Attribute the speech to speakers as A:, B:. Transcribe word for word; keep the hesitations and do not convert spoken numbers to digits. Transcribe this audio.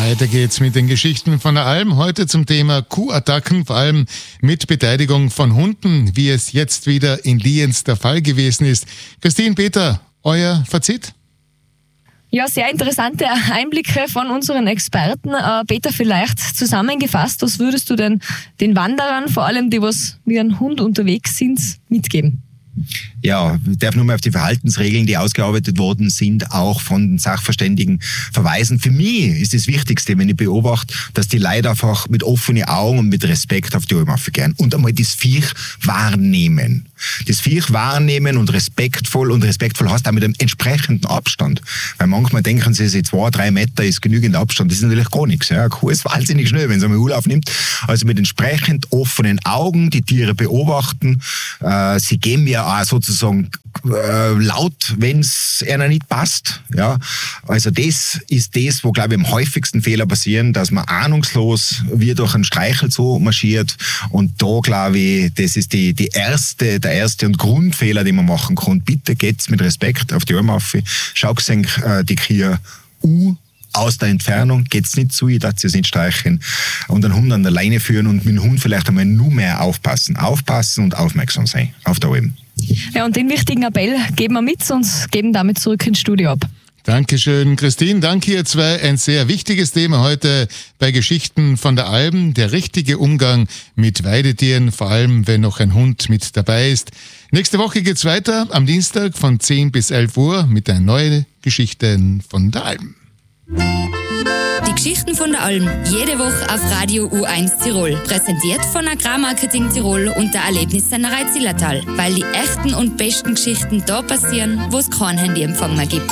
A: Weiter geht's mit den Geschichten von der Alm. Heute zum Thema Kuhattacken, vor allem mit Beteiligung von Hunden, wie es jetzt wieder in Lienz der Fall gewesen ist. Christine, Peter, euer Fazit?
B: Ja, sehr interessante Einblicke von unseren Experten. Äh, Peter, vielleicht zusammengefasst, was würdest du denn den Wanderern, vor allem die, was wie ein Hund unterwegs sind, mitgeben?
C: Ja, ich darf nur mal auf die Verhaltensregeln, die ausgearbeitet worden sind, auch von den Sachverständigen verweisen. Für mich ist das Wichtigste, wenn ich beobachte, dass die Leute einfach mit offenen Augen und mit Respekt auf die Alm gehen und einmal das Viech wahrnehmen. Das Viech wahrnehmen und respektvoll, und respektvoll heißt auch mit einem entsprechenden Abstand. Weil manchmal denken sie sich, zwei, drei Meter ist genügend Abstand. Das ist natürlich gar nichts. Ja. Eine Kuh ist wahnsinnig schnell, wenn sie einmal Hulauf nimmt. Also mit entsprechend offenen Augen die Tiere beobachten. Äh, sie geben ja auch sozusagen äh, laut, wenn es ihnen nicht passt. Ja. Also das ist das, wo, glaube ich, am häufigsten Fehler passieren, dass man ahnungslos wie durch einen Streichel so marschiert. Und da, glaube ich, das ist die, die erste, der erste und Grundfehler, den man machen kann. Bitte geht's mit Respekt auf die Arme auf. Schau äh, die Kühe U aus der Entfernung, geht's nicht zu, ich darf sie nicht streichen und einen Hund an der Leine führen und mit dem Hund vielleicht einmal nur mehr aufpassen. Aufpassen und aufmerksam sein auf der Alm.
B: Ja, und den wichtigen Appell geben wir mit und geben damit zurück ins Studio ab.
A: Dankeschön, Christine. Danke, ihr zwei. Ein sehr wichtiges Thema heute bei Geschichten von der Alm. Der richtige Umgang mit Weidetieren, vor allem wenn noch ein Hund mit dabei ist. Nächste Woche geht's weiter am Dienstag von zehn bis elf Uhr mit einer neuen Geschichten von der Alm.
D: Die Geschichten von der Alm, jede Woche auf Radio U eins Tirol. Präsentiert von Agrarmarketing Tirol und der Erlebnissennerei Zillertal. Weil die echten und besten Geschichten da passieren, wo es kein Handyempfang mehr gibt.